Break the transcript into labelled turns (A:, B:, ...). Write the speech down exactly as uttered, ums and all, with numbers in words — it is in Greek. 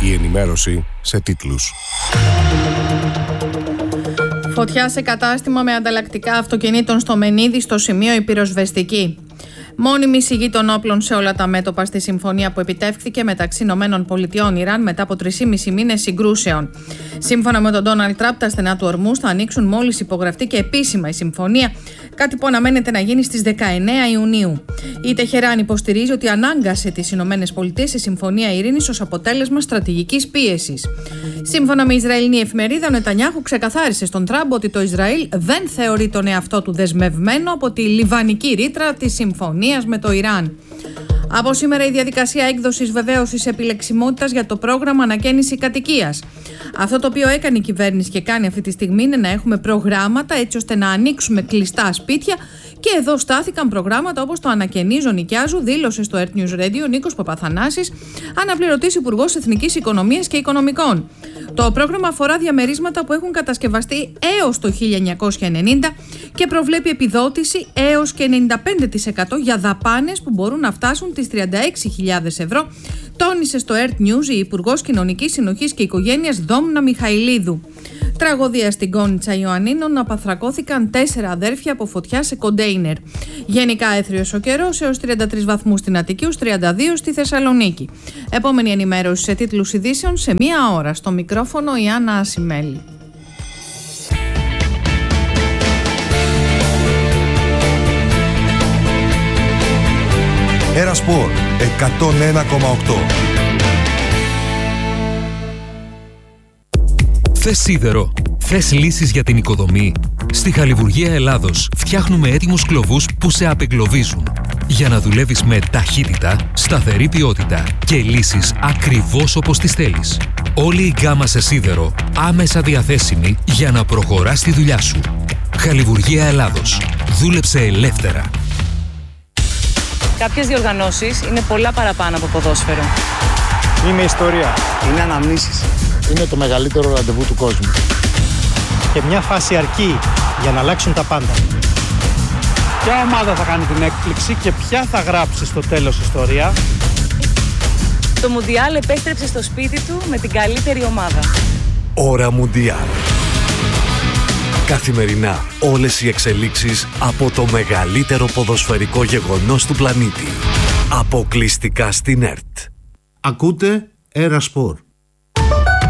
A: Η ενημέρωση σε τίτλους.
B: Φωτιά σε κατάστημα με ανταλλακτικά αυτοκινήτων στο Μενίδη, στο σημείο η πυροσβεστική. Μόνιμη σιγή των όπλων σε όλα τα μέτωπα στη συμφωνία που επιτεύχθηκε μεταξύ Ηνωμένων Πολιτειών Ιράν μετά από τρεισήμισι μήνες συγκρούσεων. Σύμφωνα με τον Ντόναλντ Τραμπ, τα στενά του ορμούς θα ανοίξουν μόλις υπογραφτεί και επίσημα η συμφωνία, κάτι που αναμένεται να γίνει στις δεκαεννέα Ιουνίου. Η Τεχεράν υποστηρίζει ότι ανάγκασε τις Ηνωμένες Πολιτείες σε συμφωνία ειρήνης ως αποτέλεσμα στρατηγικής πίεσης. Σύμφωνα με Ισραηλινή εφημερίδα, ο Νετανιάχου ξεκαθάρισε στον Τραμπ ότι το Ισραήλ δεν θεωρεί τον εαυτό του δεσμευμένο από τη λιβανική ρήτρα της συμφωνίας με το Ιράν. Από σήμερα η διαδικασία έκδοσης βεβαίωσης επιλεξιμότητας για το πρόγραμμα ανακαίνιση κατοικίας. Αυτό το οποίο έκανε η κυβέρνηση και κάνει αυτή τη στιγμή είναι να έχουμε προγράμματα έτσι ώστε να ανοίξουμε κλειστά σπίτια, και εδώ στάθηκαν προγράμματα όπως το ανακαινίζω νοικιάζου, δήλωσε στο Earth News Radio ο Νίκος Παπαθανάσης, αναπληρωτής Υπουργός Εθνικής Οικονομίας και Οικονομικών. Το πρόγραμμα αφορά διαμερίσματα που έχουν κατασκευαστεί έως το χίλια εννιακόσια ενενήντα και προβλέπει επιδότηση έως και ενενήντα πέντε τοις εκατό για δαπάνες που μπορούν να φτάσουν τις τριάντα έξι χιλιάδες ευρώ, τόνισε στο Earth News η Υπουργός Κοινωνικής Συνοχής και Οικογένειας Δόμνα Μιχαηλίδου. Τραγωδία στην Κόνιτσα Ιωαννίνων, απαθρακώθηκαν τέσσερα αδέρφια από φωτιά σε κοντέινερ. Γενικά έθριος ο καιρός, έως τριάντα τρεις βαθμούς στην Αττική, έως τριάντα δύο στη Θεσσαλονίκη. Επόμενη ενημέρωση σε τίτλους ειδήσεων σε μία ώρα. Στο μικρόφωνο η Άννα Ασημέλη.
C: Ένα Σπορ εκατόν ένα κόμμα οκτώ.
D: Θες σίδερο? Θες λύσεις για την οικοδομή? Στη Χαλιβουργία Ελλάδος φτιάχνουμε έτοιμους κλωβούς που σε απεγκλωβίζουν, για να δουλεύεις με ταχύτητα, σταθερή ποιότητα και λύσεις ακριβώς όπως τις θέλεις. Όλη η γκάμα σε σίδερο άμεσα διαθέσιμη για να προχωράς τη δουλειά σου. Χαλιβουργία Ελλάδος. Δούλεψε ελεύθερα.
E: Κάποιες διοργανώσεις είναι πολλά παραπάνω από ποδόσφαιρο.
F: Είναι ιστορία.
G: Είναι αναμνήσεις.
F: Είναι το μεγαλύτερο ραντεβού του κόσμου. Και μια φάση αρκεί για να αλλάξουν τα πάντα. Ποια ομάδα θα κάνει την έκπληξη και ποια θα γράψει στο τέλος ιστορία?
E: Το Μουντιάλ επέστρεψε στο σπίτι του με την καλύτερη ομάδα.
C: Ώρα Μουντιάλ. Καθημερινά όλες οι εξελίξεις από το μεγαλύτερο ποδοσφαιρικό γεγονός του πλανήτη. Αποκλειστικά στην ΕΡΤ.
H: Ακούτε Ένα Σπορ.